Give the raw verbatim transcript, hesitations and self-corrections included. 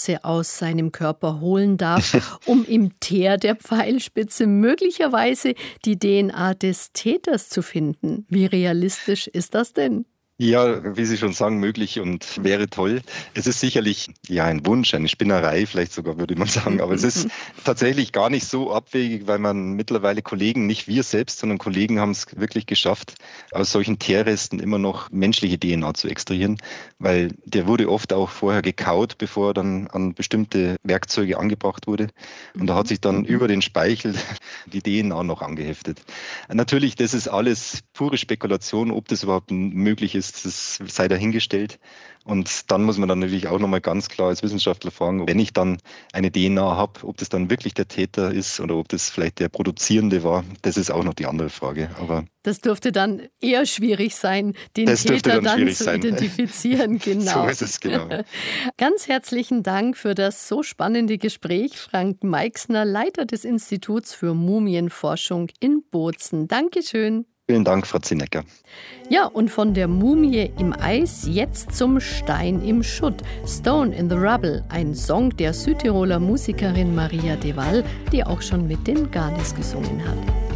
Pfeilspitze aus seinem Körper holen darf, um im Teer der Pfeilspitze möglicherweise die D N A des Täters zu finden. Wie realistisch ist das denn? Ja, wie Sie schon sagen, möglich und wäre toll. Es ist sicherlich ja ein Wunsch, eine Spinnerei vielleicht sogar, würde man sagen. Aber es ist tatsächlich gar nicht so abwegig, weil man mittlerweile Kollegen, nicht wir selbst, sondern Kollegen haben es wirklich geschafft, aus solchen Teerresten immer noch menschliche D N A zu extrahieren. Weil der wurde oft auch vorher gekaut, bevor er dann an bestimmte Werkzeuge angebracht wurde. Und da hat sich dann über den Speichel die D N A noch angeheftet. Natürlich, das ist alles pure Spekulation, ob das überhaupt möglich ist. Das sei dahingestellt. Und dann muss man dann natürlich auch nochmal ganz klar als Wissenschaftler fragen, wenn ich dann eine D N A habe, ob das dann wirklich der Täter ist oder ob das vielleicht der Produzierende war, das ist auch noch die andere Frage. Aber das dürfte dann eher schwierig sein, den das Täter dann, dann zu sein. identifizieren. Genau. So ist es, genau. Ganz herzlichen Dank für das so spannende Gespräch, Frank Meixner, Leiter des Instituts für Mumienforschung in Bozen. Dankeschön. Vielen Dank, Frau Zinecker. Ja, und von der Mumie im Eis jetzt zum Stein im Schutt. Stone in the Rubble, ein Song der Südtiroler Musikerin Maria de Waal, die auch schon mit den Garnis gesungen hat.